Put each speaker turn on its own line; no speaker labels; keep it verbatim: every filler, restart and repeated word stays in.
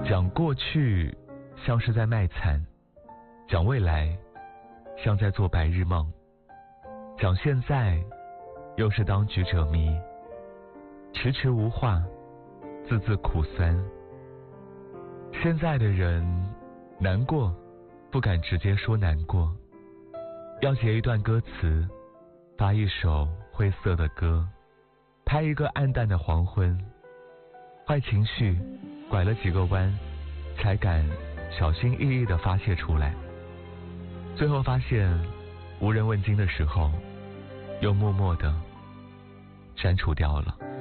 讲过去像是在卖惨，讲未来像在做白日梦，讲现在又是当局者迷，迟迟无话，字字苦酸。现在的人难过不敢直接说难过，要写一段歌词，发一首灰色的歌，拍一个暗淡的黄昏，坏情绪拐了几个弯，才敢小心翼翼地发泄出来。最后发现无人问津的时候，又默默地删除掉了。